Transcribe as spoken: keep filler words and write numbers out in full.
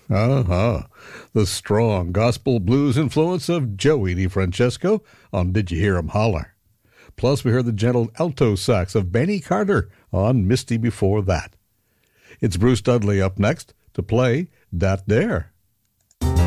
Uh-huh. The strong gospel blues influence of Joey DeFrancesco on Did You Hear Him Holler? Plus, we heard the gentle alto sax of Benny Carter on Misty before that. It's Bruce Dudley up next to play Dat Dare.